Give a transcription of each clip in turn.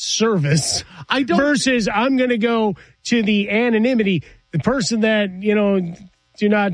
service versus I'm going to go to the anonymity, the person that, do not,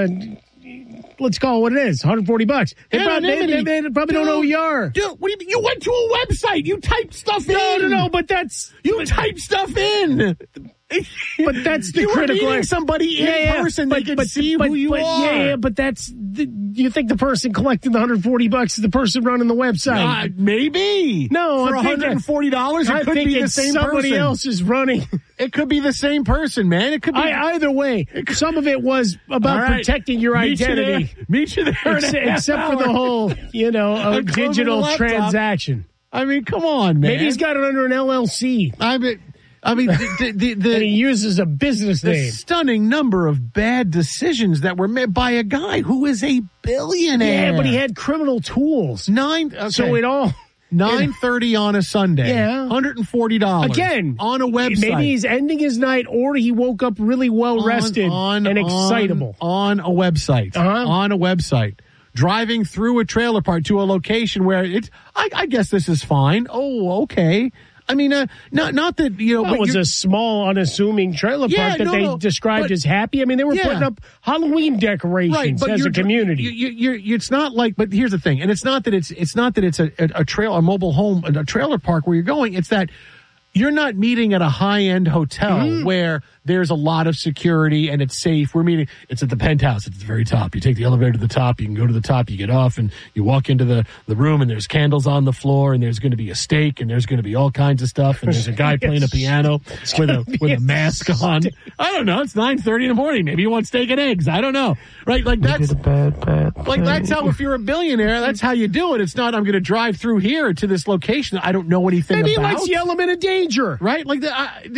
let's call it what it is, $140. They probably don't know who you are. Dude, what do you mean? You went to a website. You typed stuff in. No, but You typed stuff in. But that's the you critical. You were meeting somebody in person. They could see who you are. Yeah, but you think the person collecting the $140 is the person running the website? Maybe. No, for $140, it could be the same somebody person. Else is running. It could be the same person, man. It could be. Either way, some of it was about protecting your identity. Meet you there. Except for the whole, a digital transaction. I mean, come on, man. Maybe he's got it under an LLC. I mean, and he uses a business name. The stunning number of bad decisions that were made by a guy who is a billionaire. Yeah, but he had criminal tools. So it all. 9:30 on a Sunday. Yeah. $140. Again. On a website. Maybe he's ending his night or he woke up really well rested and excitable. On a website. On a website. Driving through a trailer park to a location where I guess this is fine. Oh, okay. I mean, not that, it was a small, unassuming trailer park that they described as happy. I mean, they were putting up Halloween decorations as a community. It's not like, but here's the thing, and it's not that it's a mobile home, a trailer park where you're going. It's that you're not meeting at a high-end hotel where there's a lot of security and it's safe. It's at the penthouse. It's at the very top. You take the elevator to the top. You can go to the top. You get off and you walk into the room and there's candles on the floor and there's going to be a steak and there's going to be all kinds of stuff. And there's a guy playing a piano with a mask on. I don't know. It's 9:30 in the morning. Maybe you want steak and eggs. I don't know. Right? Like that's that's how, if you're a billionaire, that's how you do it. It's not, I'm going to drive through here to this location I don't know anything about. Maybe he likes the element of danger. Right? Like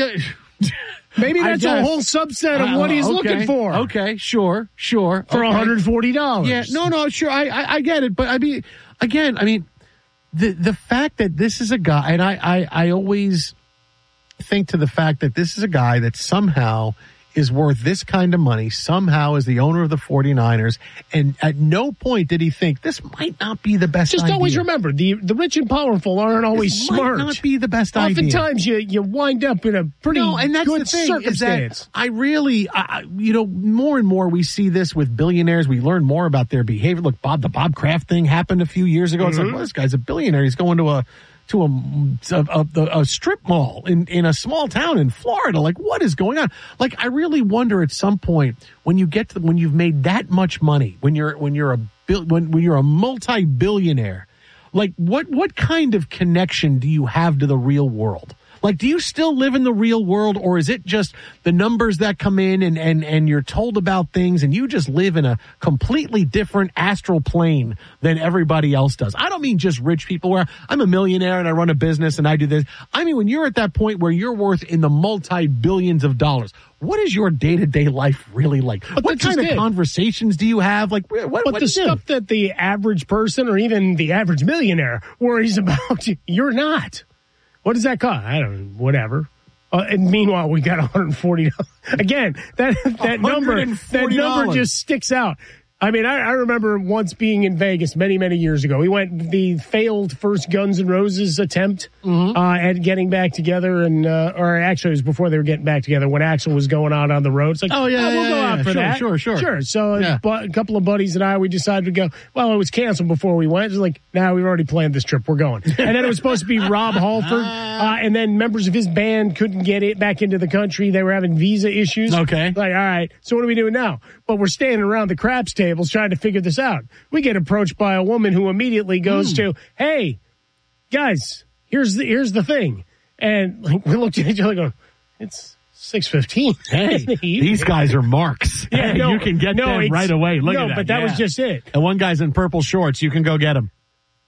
maybe that's a whole subset of what he's looking for. Okay, sure. For $140. Yeah, no, sure. I get it. But I mean, again, the fact that this is a guy, and I always think to the fact that this is a guy that somehow is worth this kind of money, somehow is the owner of the 49ers, and at no point did he think this might not be the best idea. Just always remember, the rich and powerful aren't always smart. Might not be the best idea. Oftentimes you wind up in a pretty good circumstance. Is that I really, more and more we see this with billionaires. We learn more about their behavior. Look, the Bob Kraft thing happened a few years ago. It's like, well, this guy's a billionaire. He's going to a strip mall in a small town in Florida. Like, what is going on? Like, I really wonder at some point when you've made that much money, when you're a multi-billionaire, like what kind of connection do you have to the real world? Like, do you still live in the real world, or is it just the numbers that come in and you're told about things and you just live in a completely different astral plane than everybody else does? I don't mean just rich people where I'm a millionaire and I run a business and I do this. I mean, when you're at that point where you're worth in the multi-billions of dollars, what is your day-to-day life really like? What kind of conversations do you have? Like, what the stuff that the average person or even the average millionaire worries about, you're not. What does that cost? I don't know, whatever. And meanwhile, we got $140. Again, that number just sticks out. I mean, I remember once being in Vegas many, many years ago. We went the failed first Guns N' Roses attempt at getting back together, or actually it was before they were getting back together when Axl was going out on the road. It's like, we'll go out for that. Sure. So a couple of buddies and I, we decided to go. Well, it was canceled before we went. It was like, we've already planned this trip. We're going. And then it was supposed to be Rob Halford, and then members of his band couldn't get it back into the country. They were having visa issues. Okay. Like, all right, so what are we doing now? But we're standing around the craps tables trying to figure this out. We get approached by a woman who immediately goes to, "Hey, guys, here's the thing." And like, we looked at each other going, "It's 6:15. Hey, these guys are marks. Yeah, hey, you can get them right away. Look at that. But that was just it. And one guy's in purple shorts. You can go get him.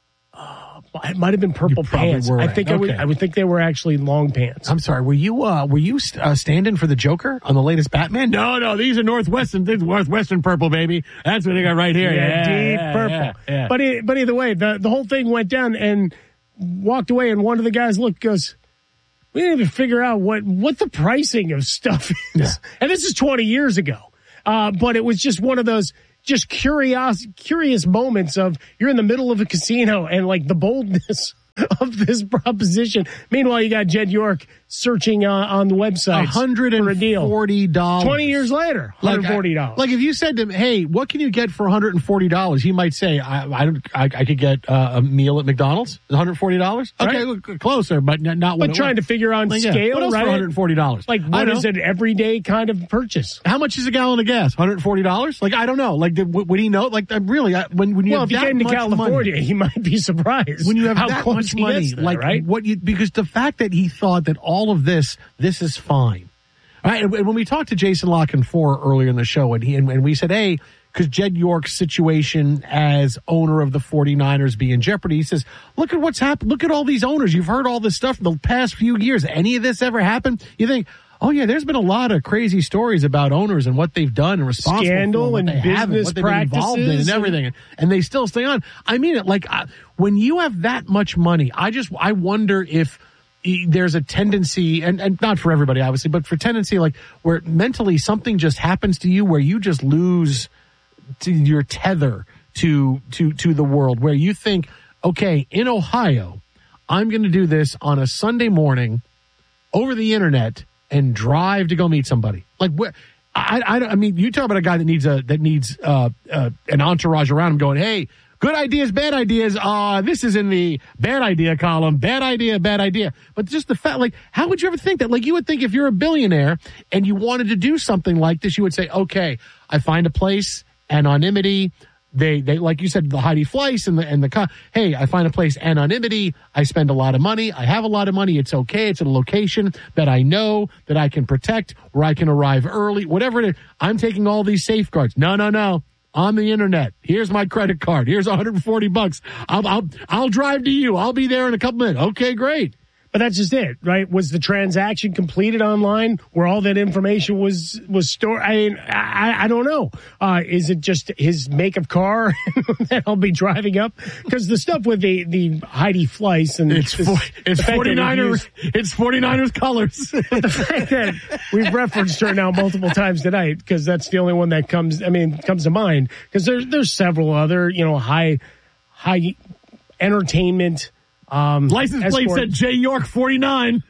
It might have been purple pants. Were, I think I would think they were actually long pants. I'm sorry. Were you stand-in for the Joker on the latest Batman? No. These are Northwestern purple, baby. That's what they got right here. Deep purple. Yeah. But either way, the whole thing went down and walked away. And one of the guys goes, "We didn't even figure out what the pricing of stuff is." Yeah. And this is 20 years ago. But it was just one of those just curious moments of you're in the middle of a casino and like the boldness of this proposition. Meanwhile, you got Jed York searching on the website for a deal. $140. 20 years later, $140. Like if you said to him, "Hey, what can you get for $140?" He might say, "I could get a meal at McDonald's, $140." Okay, Right. Closer, but not. But trying to figure on scale, what else right? for $140? Like what is an everyday kind of purchase? How much is a gallon of gas? $140? Like I don't know. Like would he know? Like really, when you have if you that get into much California, money, he might be surprised when you have how that close much he money, gets there, like right? because the fact that he thought that all of this is fine. All right, and when we talked to Jason La Canfora earlier in the show, and we said, hey, because Jed York's situation as owner of the 49ers be in jeopardy, he says, look at what's happened. Look at all these owners. You've heard all this stuff the past few years. Any of this ever happened? You think, oh yeah, there's been a lot of crazy stories about owners and what they've done and responsible scandal for and business what they've been involved in and everything, and they still stay on. I mean it. Like when you have that much money, I wonder if there's a tendency, and not for everybody obviously, but for tendency like where mentally something just happens to you where you just lose to your tether to the world, where you think, okay, in Ohio, I'm going to do this on a Sunday morning over the internet and drive to go meet somebody. Like where I mean, you talk about a guy that needs an entourage around him going, hey, good ideas, bad ideas. This is in the bad idea column. Bad idea, bad idea. But just the fact, like, how would you ever think that? Like, you would think if you're a billionaire and you wanted to do something like this, you would say, okay, I find a place, anonymity. They like you said, the Heidi Fleiss hey, I find a place, anonymity. I spend a lot of money. I have a lot of money. It's okay. It's at a location that I know that I can protect, where I can arrive early, whatever it is. I'm taking all these safeguards. No. On the internet. Here's my credit card. Here's $140. I'll drive to you. I'll be there in a couple minutes. Okay, great. But that's just it, right? Was the transaction completed online where all that information was stored? I mean, I don't know. Is it just his make of car that I'll be driving up? Because the stuff with the Heidi Fleiss and it's 49ers colors. But the fact that we've referenced her now multiple times tonight, because that's the only one that comes to mind. Because there's several other, high entertainment. License plate said J York 49.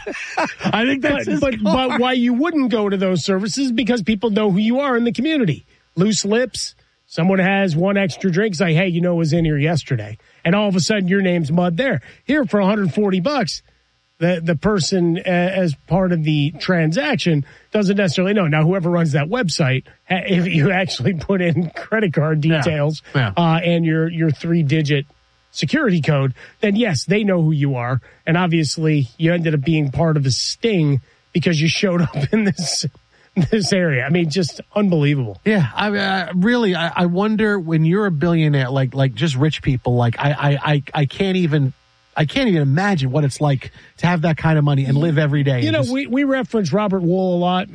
I think that's but why you wouldn't go to those services, because people know who you are in the community. Loose lips. Someone has one extra drink, say, hey, was in here yesterday, and all of a sudden your name's mud there. Here for $140, the person as part of the transaction doesn't necessarily know. Now, whoever runs that website, if you actually put in credit card details and your 3-digit security code, then yes, they know who you are. And obviously you ended up being part of a sting because you showed up in this area. I mean, just unbelievable. Yeah. I wonder when you're a billionaire, like just rich people, like I can't even imagine what it's like to have that kind of money and live every day. We reference Robert Wool a lot.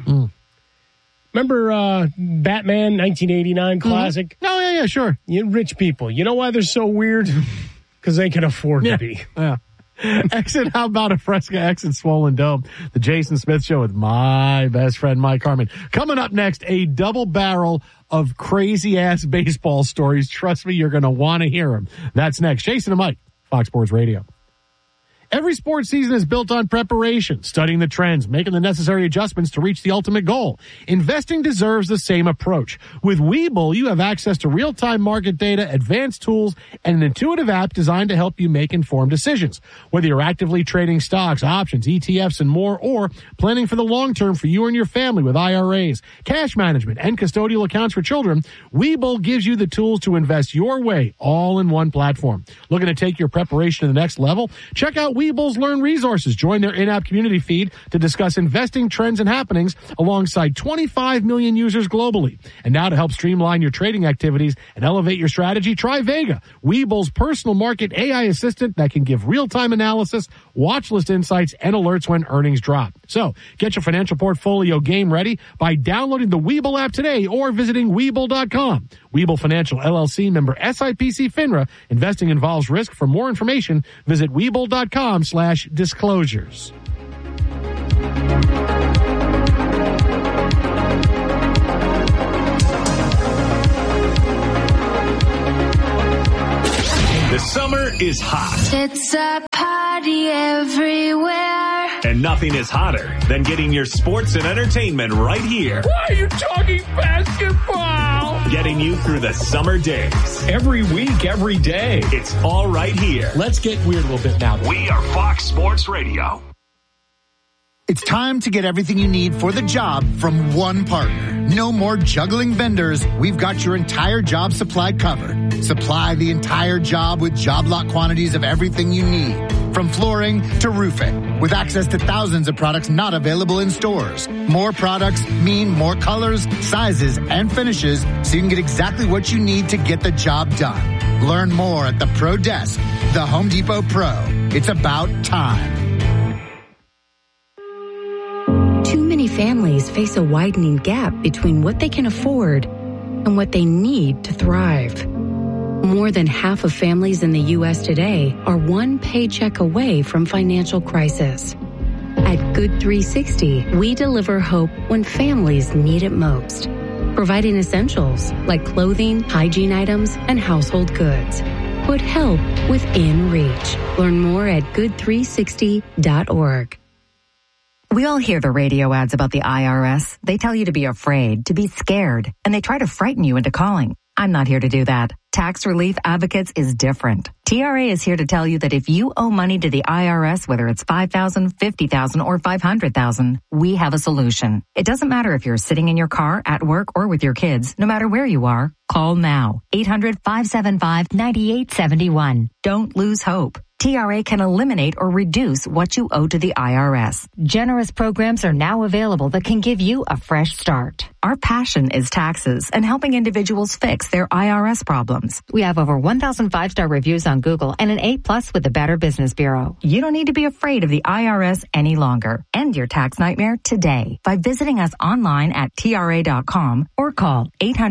Remember Batman 1989 classic? Oh, yeah, sure. Rich people. You know why they're so weird? Because they can afford to be. Yeah. Exit, how about a Fresca Exit Swollen Dome? The Jason Smith Show with my best friend, Mike Harmon. Coming up next, a double barrel of crazy-ass baseball stories. Trust me, you're going to want to hear them. That's next. Jason and Mike, Fox Sports Radio. Every sports season is built on preparation, studying the trends, making the necessary adjustments to reach the ultimate goal. Investing deserves the same approach. With Webull, you have access to real-time market data, advanced tools, and an intuitive app designed to help you make informed decisions. Whether you're actively trading stocks, options, ETFs, and more, or planning for the long term for you and your family with IRAs, cash management, and custodial accounts for children, Webull gives you the tools to invest your way, all in one platform. Looking to take your preparation to the next level? Check out Webull's Learn Resources. Join their in-app community feed to discuss investing trends and happenings alongside 25 million users globally. And now to help streamline your trading activities and elevate your strategy, try Vega, Webull's personal market AI assistant that can give real-time analysis, watch list insights, and alerts when earnings drop. So get your financial portfolio game ready by downloading the Webull app today or visiting Webull.com. Webull Financial LLC, member SIPC FINRA. Investing involves risk. For more information, visit Webull.com/disclosures. The summer is hot. It's a party everywhere. And nothing is hotter than getting your sports and entertainment right here. Why are you talking basketball? Getting you through the summer days. Every week, every day. It's all right here. Let's get weird a little bit now. We are Fox Sports Radio. It's time to get everything you need for the job from one partner. No more juggling vendors. We've got your entire job supply covered. Supply the entire job with job lot quantities of everything you need, from flooring to roofing, with access to thousands of products not available in stores. More products mean more colors, sizes, and finishes, so you can get exactly what you need to get the job done. Learn more at the Pro Desk, the Home Depot Pro. It's about time. Too many families face a widening gap between what they can afford and what they need to thrive. More than half of families in the U.S. today are one paycheck away from financial crisis. At Good 360, we deliver hope when families need it most, providing essentials like clothing, hygiene items, and household goods. Put help within reach. Learn more at good360.org. We all hear the radio ads about the IRS. They tell you to be afraid, to be scared, and they try to frighten you into calling. I'm not here to do that. Tax Relief Advocates is different. TRA is here to tell you that if you owe money to the IRS, whether it's $5,000, $50,000, or $500,000, we have a solution. It doesn't matter if you're sitting in your car, at work, or with your kids. No matter where you are, call now. 800-575-9871. Don't lose hope. TRA can eliminate or reduce what you owe to the IRS. Generous programs are now available that can give you a fresh start. Our passion is taxes and helping individuals fix their IRS problems. We have over 1,000 5-star reviews on Google and an A+ with the Better Business Bureau. You don't need to be afraid of the IRS any longer. End your tax nightmare today by visiting us online at TRA.com or call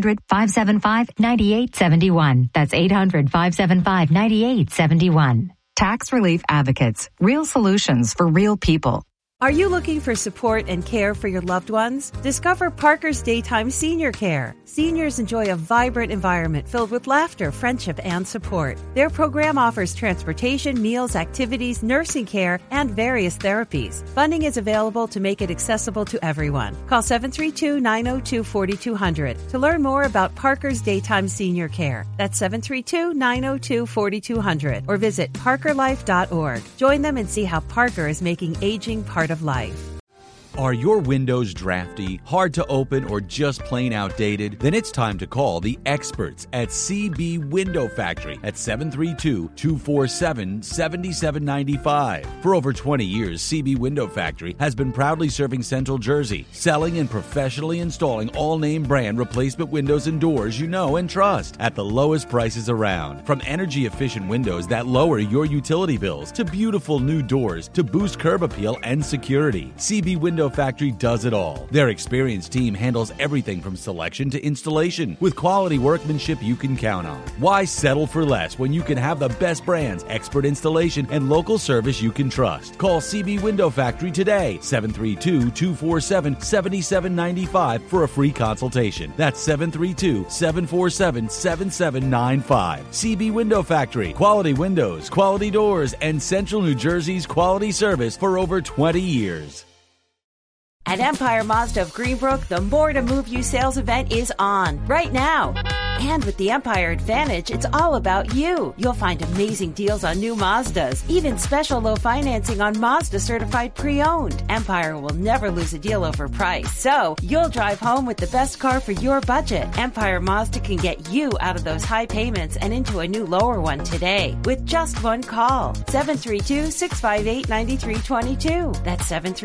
800-575-9871. That's 800-575-9871. Tax Relief Advocates. Real solutions for real people. Are you looking for support and care for your loved ones? Discover Parker's Daytime Senior Care. Seniors enjoy a vibrant environment filled with laughter, friendship, and support. Their program offers transportation, meals, activities, nursing care, and various therapies. Funding is available to make it accessible to everyone. Call 732-902-4200 to learn more about Parker's Daytime Senior Care. That's 732-902-4200 or visit parkerlife.org. Join them and see how Parker is making aging part of life. Are your windows drafty, hard to open, or just plain outdated? Then it's time to call the experts at CB Window Factory at 732-247-7795. For over 20 years, CB Window Factory has been proudly serving Central Jersey, selling and professionally installing all-name brand replacement windows and doors you know and trust at the lowest prices around. From energy-efficient windows that lower your utility bills to beautiful new doors to boost curb appeal and security, CB Window Factory does it all. Their experienced team handles everything from selection to installation with quality workmanship you can count on. Why settle for less when you can have the best brands, expert installation, and local service you can trust? Call CB Window Factory today, 732-247-7795 for a free consultation. That's 732-747-7795. CB Window Factory. Quality windows, quality doors, and Central New Jersey's quality service for over 20 years. At Empire Mazda of Greenbrook, the More to Move You sales event is on right now. And with the Empire Advantage, it's all about you. You'll find amazing deals on new Mazdas, even special low financing on Mazda certified pre-owned. Empire will never lose a deal over price, so you'll drive home with the best car for your budget. Empire Mazda can get you out of those high payments and into a new lower one today with just one call. 732-658-9322. That's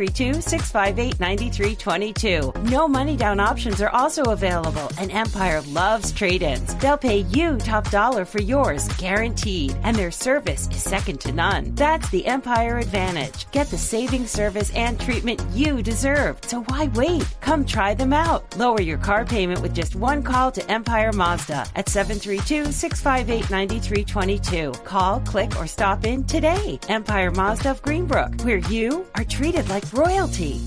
732-658-9322. No money down options are also available, and Empire loves trade-ins. They'll pay you top dollar for yours, guaranteed, and their service is second to none. That's the Empire Advantage. Get the saving service and treatment you deserve. So why wait? Come try them out. Lower your car payment with just one call to Empire Mazda at 732-658-9322. Call, click, or stop in today. Empire Mazda of Greenbrook, where you are treated like royalty.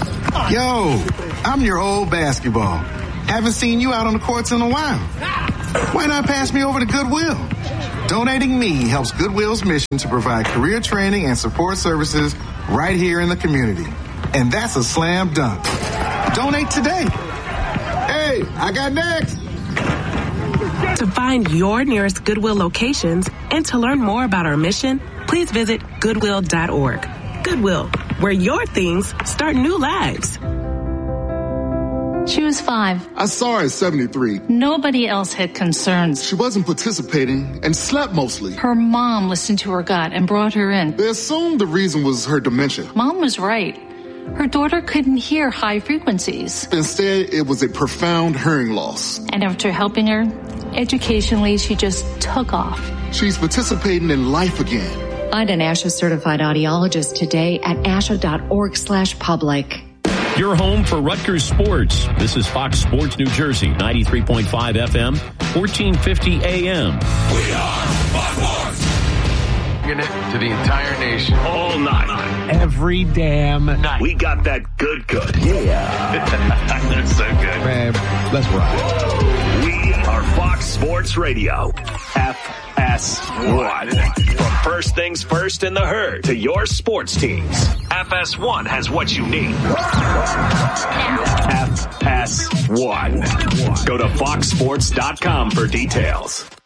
Yo, I'm your old basketball. Haven't seen you out on the courts in a while. Why not pass me over to Goodwill? Donating me helps Goodwill's mission to provide career training and support services right here in the community. And that's a slam dunk. Donate today. Hey, I got next. To find your nearest Goodwill locations and to learn more about our mission, please visit Goodwill.org. Goodwill, where your things start new lives. She was 5. I saw her at 73. Nobody else had concerns. She wasn't participating and slept mostly. Her mom listened to her gut and brought her in. They assumed the reason was her dementia. Mom was right. Her daughter couldn't hear high frequencies. Instead, it was a profound hearing loss. And after helping her, educationally, she just took off. She's participating in life again. Find an ASHA certified audiologist today at asha.org/public. Your home for Rutgers sports. This is Fox Sports New Jersey, 93.5 FM, 1450 AM. We are Fox Sports. To the entire nation. All night. Every damn night. We got that good. Yeah. That's so good. Man, let's ride. We are Fox Sports Radio. FS1. From first things first in the herd to your sports teams. FS1 has what you need. FS1. Go to foxsports.com for details.